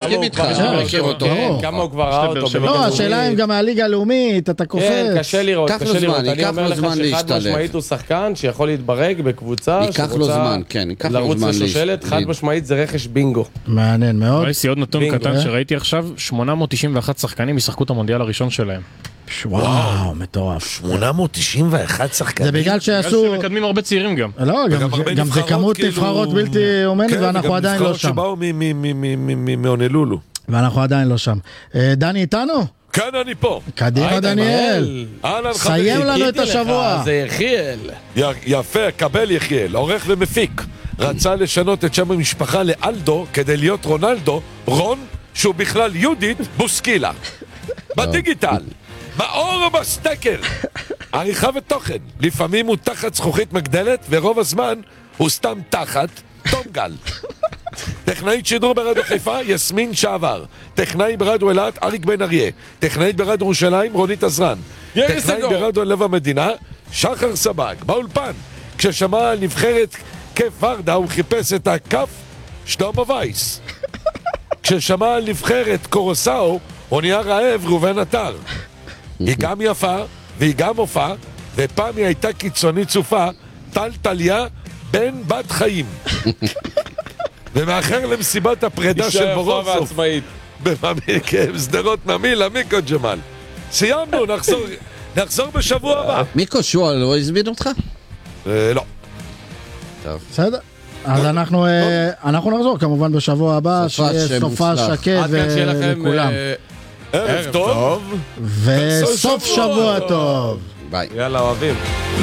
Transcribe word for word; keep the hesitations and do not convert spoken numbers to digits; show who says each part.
Speaker 1: מסכים איתך, אני מכיר אותו.
Speaker 2: כמה הוא כבר ראה אותו.
Speaker 3: לא, השאלה אם גם מהליגה הלאומית, אתה קופץ.
Speaker 2: כן, קשה לראות, קשה לראות. אני אומר לך
Speaker 1: זמן
Speaker 2: שחד
Speaker 1: להשתלב.
Speaker 2: משמעית הוא שחקן שיכול להתברג בקבוצה,
Speaker 1: ייקח לו זמן, כן, ייקח לו
Speaker 2: לרוץ
Speaker 1: זמן
Speaker 2: לשושלת, חד משמעית זה רכש בינגו.
Speaker 3: מעניין מאוד.
Speaker 4: יש עוד נתון קטן שראיתי עכשיו, שמונה מאות תשעים ואחת שחקנים ישחקו את המונדיאל הראשון שלהם.
Speaker 3: וואו, מטורף.
Speaker 5: שמונה מאות תשעים ואחת שחקנים.
Speaker 3: זה בגלל שעשו...
Speaker 4: בגלל שמקדמים הרבה צעירים גם.
Speaker 3: לא, גם זה כמות נבחרות בלתי אומנת, ואנחנו עדיין לא שם.
Speaker 5: כן, וגם נבחרות שבאו מאונלולו.
Speaker 3: ואנחנו עדיין לא שם. דני איתנו?
Speaker 5: כאן אני פה.
Speaker 3: קדימה דניאל. סיים לנו את השבוע.
Speaker 2: זה יחיאל.
Speaker 5: יפה, קבל יחיאל, עורך ומפיק. רצה לשנות את שם המשפחה לאלדו כדי להיות רונלדו, רון, שהוא בכלל יהודית, בוסקילה. בדיגיטל. מאור או בסטקר? עריכה ותוכן. לפעמים הוא תחת זכוכית מגדלת, ורוב הזמן הוא סתם תחת תום גל. טכנאית שידור ברדיו חיפה, יסמין שעבר. טכנאי ברדיו אלעד, אריק בן אריה. טכנאית ברדיו ירושלים, רונית עזרן. טכנאי ברדיו לב המדינה, שחר סבג. באולפן, כששמע על נבחרת כיף ורדה, הוא חיפש את הכף שלמה וייס. כששמע על נבחרת קורוסאו, הוא נהיה רעב ראובן אתר. היא גם יפה, והיא גם הופעה, ופעם היא הייתה קיצונית צופה, טל טליה, בן בת חיים. ומאחר למסיבת הפרידה של בורוסוף. בסדרות נמילה, מיקו ג'מאל. סיימנו, נחזור, נחזור בשבוע הבא.
Speaker 1: מיקו שואל, לא הזמין אותך?
Speaker 5: לא.
Speaker 3: בסדר. אז אנחנו אנחנו נחזור כמובן בשבוע הבא, שיהיה סופה שקט לכולם.
Speaker 5: ערב טוב.
Speaker 3: וסוף שבוע טוב.
Speaker 1: ביי.
Speaker 2: יאללה, אוהבים.